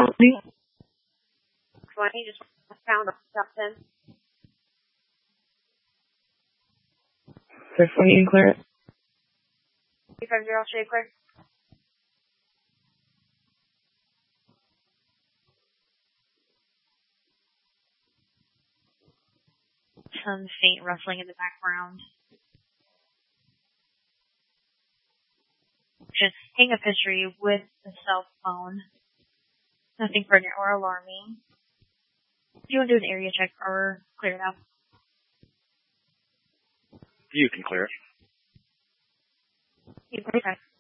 County. 20, just pound top 10. 620, you can clear it. 350, show you clear. Some faint rustling in the background. Just taking a picture with the cell phone. Nothing pregnant or alarming. Do you want to do an area check or clear it out? You can clear it. You can clear it.